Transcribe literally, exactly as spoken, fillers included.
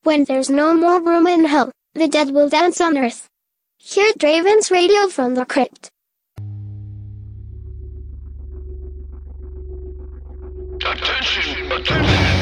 When there's no more room in hell, the dead will dance on earth. Hear Draven's radio from the crypt. Attention, attention!